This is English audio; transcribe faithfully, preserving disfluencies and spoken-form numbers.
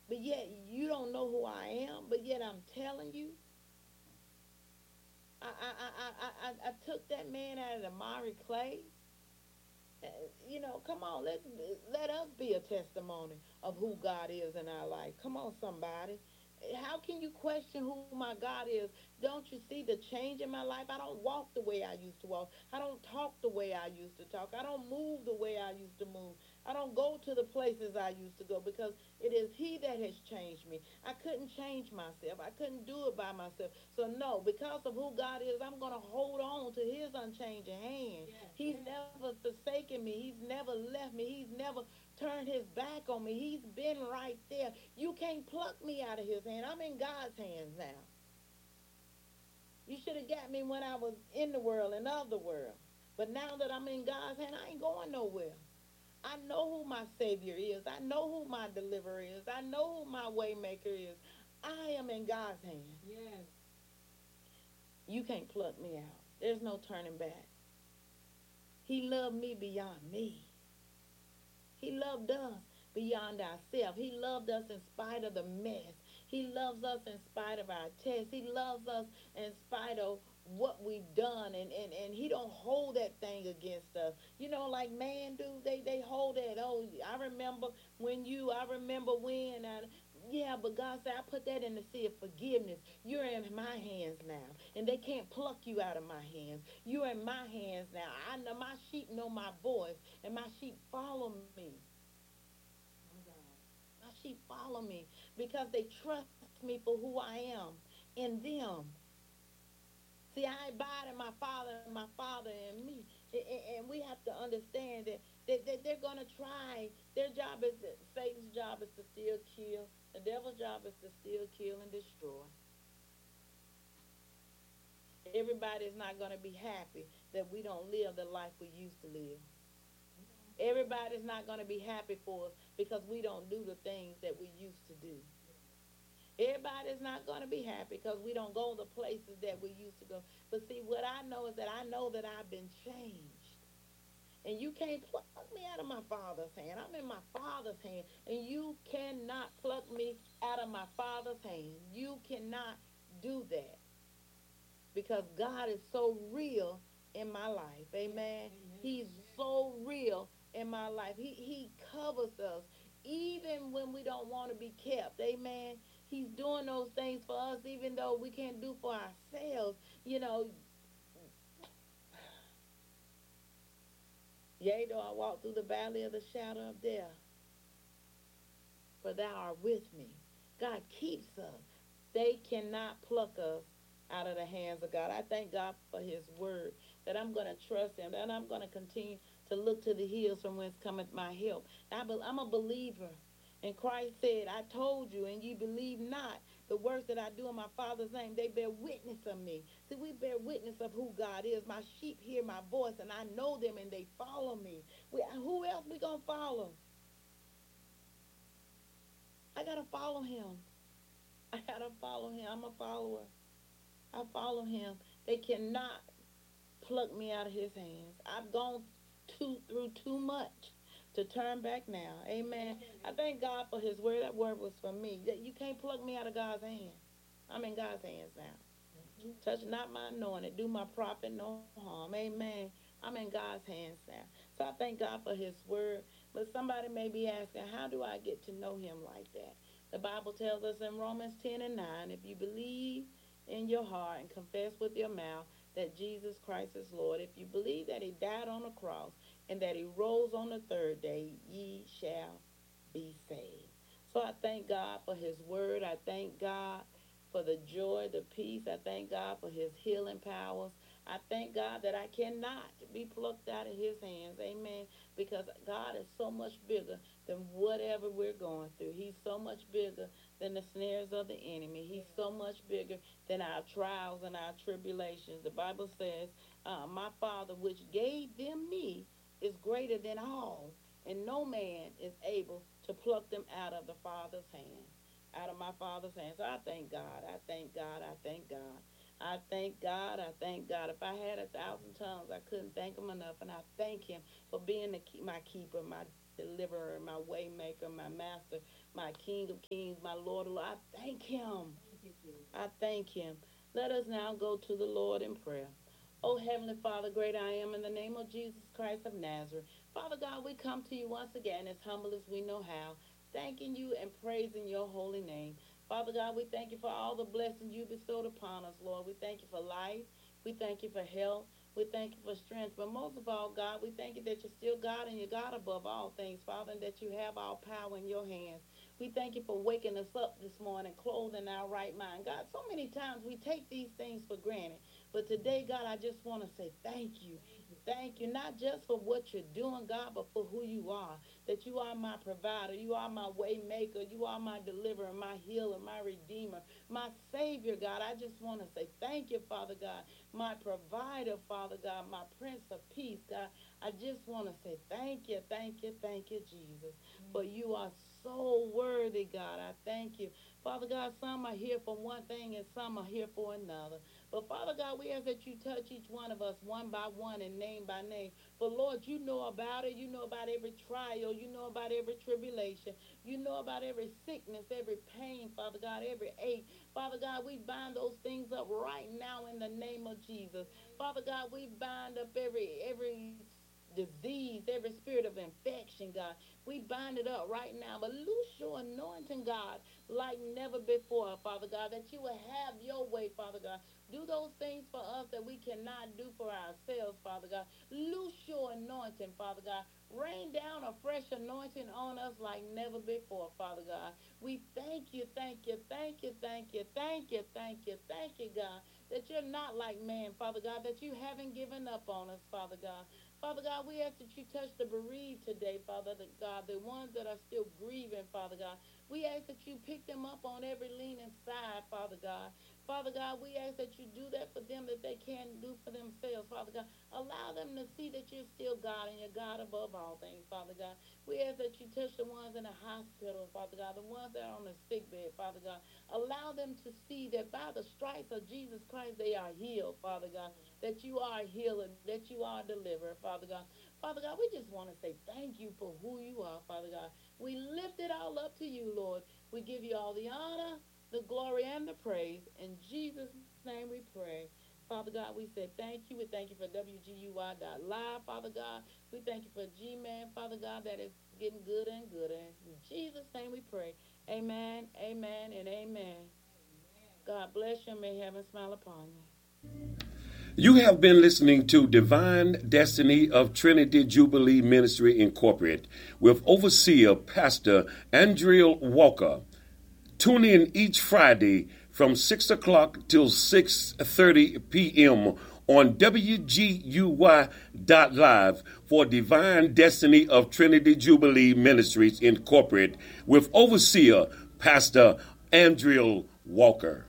But yet you don't know who I am, but yet I'm telling you, I I I I I, I took that man out of the miry clay. Uh, You know, come on, let let us be a testimony of who God is in our life. Come on, somebody. How can you question who my God is? Don't you see the change in my life? I don't walk the way I used to walk. I don't talk the way I used to talk. I don't move the way I used to move. I don't go to the places I used to go because it is He that has changed me. I couldn't change myself. I couldn't do it by myself. So, no, because of who God is, I'm going to hold on to His unchanging hand. Yes. He's never forsaken me. He's never left me. He's never turned His back on me. He's been right there. You can't pluck me out of His hand. I'm in God's hands now. You should have got me when I was in the world and of the world. But now that I'm in God's hand, I ain't going nowhere. I know who my Savior is. I know who my deliverer is. I know who my waymaker is. I am in God's hand. Yes. You can't pluck me out. There's no turning back. He loved me beyond me. He loved us beyond ourselves. He loved us in spite of the mess. He loves us in spite of our tests. He loves us in spite of what we've done, and, and, and he don't hold that thing against us. You know, like man do, they, they hold that. Oh, I remember when you, I remember when. I, yeah, but God said, I put that in the sea of forgiveness. You're in my hands now, and they can't pluck you out of my hands. You're in my hands now. I know my sheep know my voice, and my sheep follow me. My God. My sheep follow me because they trust me for who I am in them. See, I abide in my Father and my Father in me. And we have to understand that they're going to try. Their job is, Satan's job is to steal, kill. The devil's job is to steal, kill, and destroy. Everybody's not going to be happy that we don't live the life we used to live. Everybody's not going to be happy for us because we don't do the things that we used to do. Everybody's not going to be happy because we don't go the places that we used to go. But see, what I know is that I know that I've been changed. And you can't pluck me out of my Father's hand. I'm in my Father's hand. And you cannot pluck me out of my Father's hand. You cannot do that because God is so real in my life. Yes. Amen. Amen. He's so real in my life. He he covers us even when we don't want to be kept. Amen. He's doing those things for us even though we can't do for ourselves. You know, yea, though I walk through the valley of the shadow of death, for thou art with me. God keeps us. They cannot pluck us out of the hands of God. I thank God for his word, that I'm going to trust him, that I'm going to continue to look to the hills from whence cometh my help. I be, I'm a believer. And Christ said, I told you, and you believe not the works that I do in my Father's name. They bear witness of me. See, we bear witness of who God is. My sheep hear my voice, and I know them, and they follow me. We, who else we going to follow? I got to follow him. I got to follow him. I'm a follower. I follow him. They cannot pluck me out of his hands. I've gone too through too much to turn back now. Amen. I thank God for his word. That word was for me. That you can't pluck me out of God's hand. I'm in God's hands now. Touch not my anointed. Do my prophet no harm. Amen. I'm in God's hands now. So I thank God for his word. But somebody may be asking, how do I get to know him like that? The Bible tells us in Romans ten and nine, if you believe in your heart and confess with your mouth that Jesus Christ is Lord, if you believe that he died on the cross and that he rose on the third day, ye shall be saved. So I thank God for his word. I thank God for the joy, the peace. I thank God for his healing powers. I thank God that I cannot be plucked out of his hands. Amen. Because God is so much bigger than whatever we're going through. He's so much bigger than the snares of the enemy. He's so much bigger than our trials and our tribulations. The Bible says, uh, my Father, which gave them me, is greater than all, and no man is able to pluck them out of the Father's hand, out of my Father's hand. So I thank God. I thank God. I thank God. I thank God. I thank God. If I had a thousand tongues, I couldn't thank him enough. And I thank him for being the, my keeper, my deliverer, my way maker, my master, my King of kings, my Lord of lords. I thank him. Thank you, Jesus. I thank him. Let us now go to the Lord in prayer. Oh, Heavenly Father, great I am, in the name of Jesus Christ of Nazareth. Father God, we come to you once again as humble as we know how, thanking you and praising your holy name. Father God, we thank you for all the blessings you bestowed upon us, Lord. We thank you for life. We thank you for health. We thank you for strength. But most of all, God, we thank you that you're still God and you're God above all things, Father, and that you have all power in your hands. We thank you for waking us up this morning, clothing our right mind. God, so many times we take these things for granted. But today, God, I just want to say thank you. Thank you, not just for what you're doing, God, but for who you are. That you are my provider. You are my way maker. You are my deliverer, my healer, my redeemer, my savior, God. I just want to say thank you, Father God. My provider, Father God, my Prince of Peace, God. I just want to say thank you, thank you, thank you, Jesus. For you are so worthy, God. I thank you. Father God, some are here for one thing and some are here for another. But Father God, we ask that you touch each one of us one by one and name by name. But Lord, you know about it. You know about every trial. You know about every tribulation. You know about every sickness, every pain, Father God, every ache. Father God, we bind those things up right now in the name of Jesus. Father God, we bind up every every disease, every spirit of infection, God. We bind it up right now. But loose your anointing, God, like never before, Father God, that you will have your way, Father God. Do those things for us that we cannot do for ourselves, Father God. Loose your anointing, Father God. Rain down a fresh anointing on us like never before, Father God. We thank you, thank you, thank you, thank you, thank you, thank you, thank you, God, that you're not like man, Father God, that you haven't given up on us, Father God. Father God, we ask that you touch the bereaved today, Father God, the ones that are still grieving, Father God. We ask that you pick them up on every leaning side, Father God. Father God, we ask that you do that for them that they can't do for themselves, Father God. Allow them to see that you're still God and you're God above all things, Father God. We ask that you touch the ones in the hospital, Father God, the ones that are on the sick bed, Father God. Allow them to see that by the stripes of Jesus Christ, they are healed, Father God, that you are a healer, that you are a deliverer, Father God. Father God, we just want to say thank you for who you are, Father God. We lift it all up to you, Lord. We give you all the honor, the glory, and the praise. In Jesus' name we pray. Father God, we say thank you. We thank you for W G U Y dot live, Father God. We thank you for G-Man, Father God, that is getting gooder and gooder. In Jesus' name we pray. Amen, amen, and amen. God bless you and may heaven smile upon you. You have been listening to Divine Destiny of Trinity Jubilee Ministry Incorporated with Overseer Pastor Andrea Walker. Tune in each Friday from six o'clock till six thirty p.m. on W G U Y dot live for Divine Destiny of Trinity Jubilee Ministries Incorporated with Overseer Pastor Andrea Walker.